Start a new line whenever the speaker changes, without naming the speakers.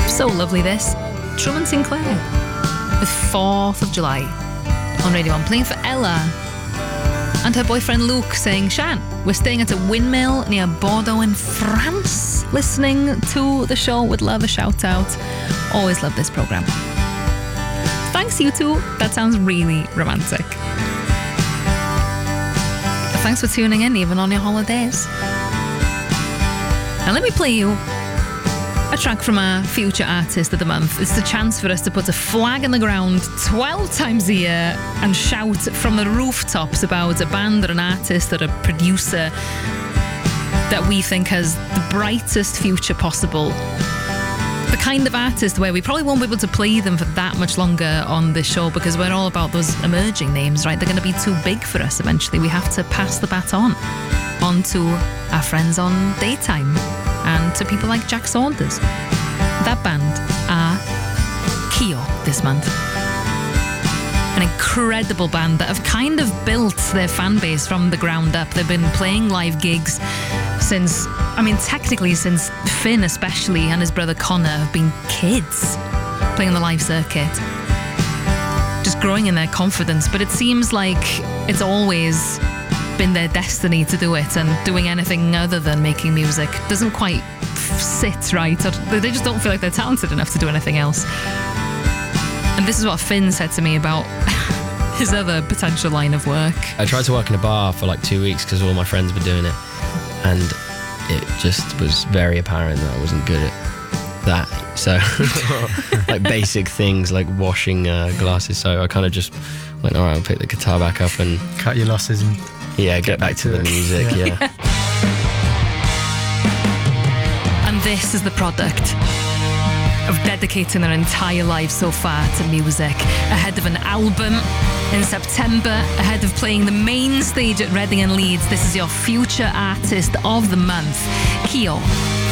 So lovely this. Truman Sinclair with 4th of July on Radio 1, playing for Ella and her boyfriend Luke, saying, Shan, we're staying at a windmill near Bordeaux in France, listening to the show. Would love a shout out. Always love this programme. Thanks, you two. That sounds really romantic. Thanks for tuning in, even on your holidays. Now let me play you a track from our Future Artist of the Month. It's the chance for us to put a flag in the ground 12 times a year and shout from the rooftops about a band or an artist or a producer that we think has the brightest future possible. The kind of artist where we probably won't be able to play them for that much longer on this show because we're all about those emerging names, right? They're going to be too big for us eventually. We have to pass the baton on to our friends on Daytime and to people like Jack Saunders. That band are Kyo this month. An incredible band that have kind of built their fan base from the ground up. They've been playing live gigs since, technically since Finn especially and his brother Connor have been kids playing on the live circuit. Just growing in their confidence, but it seems like it's always been their destiny to do it, and doing anything other than making music doesn't quite sit right, or they just don't feel like they're talented enough to do anything else. And this is what Finn said to me about his other potential line of work.
I tried to work in a bar for like 2 weeks because all my friends were doing it, and it just was very apparent that I wasn't good at that. So like basic things like washing glasses, so I kind of just went, all right, I'll pick the guitar back up and
cut your losses and
get back to the music. Yeah.
And this is the product of dedicating their entire lives so far to music, ahead of an album in September, ahead of playing the main stage at Reading and Leeds. This is your Future Artist of the Month, Kyo,